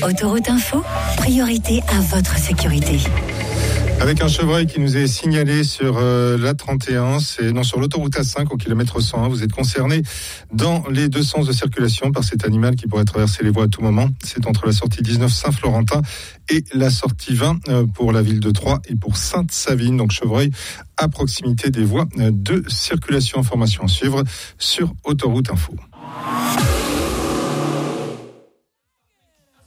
Autoroute Info, priorité à votre sécurité. Avec un chevreuil qui nous est signalé sur l'A31, sur l'autoroute A5 au kilomètre 101. Vous êtes concerné dans les deux sens de circulation par cet animal qui pourrait traverser les voies à tout moment. C'est entre la sortie 19 Saint-Florentin et la sortie 20 pour la ville de Troyes et pour Sainte-Savine. Donc chevreuil à proximité des voies de circulation. Information à suivre sur Autoroute Info.